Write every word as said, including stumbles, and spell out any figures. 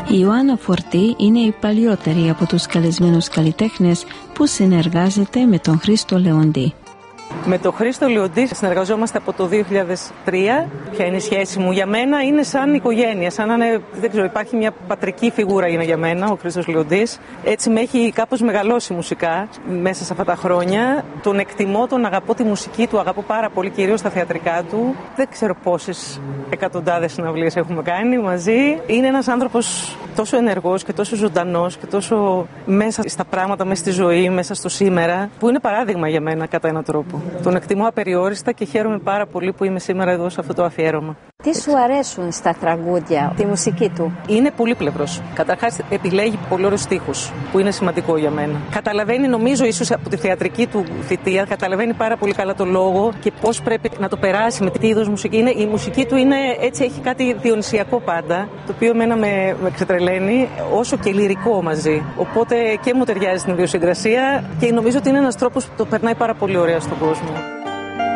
Η Ιωάννα Φορτή είναι η παλιότερη από τους καλεσμένους καλλιτέχνες που συνεργάζεται με τον Χρήστο Λεοντή. Με τον Χρήστο Λεοντή συνεργαζόμαστε από το δύο χιλιάδες τρία. Ποια είναι η σχέση μου? Για μένα είναι σαν οικογένεια, σαν να είναι, δεν ξέρω, υπάρχει μια πατρική φιγούρα είναι για μένα, ο Χρήστος Λεοντής. Έτσι με έχει κάπως μεγαλώσει μουσικά μέσα σε αυτά τα χρόνια. Τον εκτιμώ, τον αγαπώ, τη μουσική του αγαπώ πάρα πολύ, κυρίως τα θεατρικά του. Δεν ξέρω πόσες εκατοντάδες συναυλίες έχουμε κάνει μαζί. Είναι ένας άνθρωπος τόσο ενεργός και τόσο ζωντανός και τόσο μέσα στα πράγματα, μέσα στη ζωή, μέσα στο σήμερα, που είναι παράδειγμα για μένα κατά έναν τρόπο. Τον εκτιμώ απεριόριστα και χαίρομαι πάρα πολύ που είμαι σήμερα εδώ σε αυτό το αφιέρωμα. Τι σου αρέσουν στα τραγούδια, τη μουσική του? Είναι πολύπλευρος. Καταρχάς επιλέγει πολύ ωραίους στίχους, που είναι σημαντικό για μένα. Καταλαβαίνει, νομίζω, ίσως από τη θεατρική του θητεία, καταλαβαίνει πάρα πολύ καλά το λόγο και πώς πρέπει να το περάσει, με τι είδος μουσική είναι. Η μουσική του είναι έτσι, έχει κάτι διονυσιακό πάντα, το οποίο εμένα με, με ξετρελαίνει, όσο και λυρικό μαζί. Οπότε και μου ταιριάζει στην ιδιοσυγκρασία και νομίζω ότι είναι ένας τρόπος που το περνάει πάρα πολύ ωραία στον κόσμο.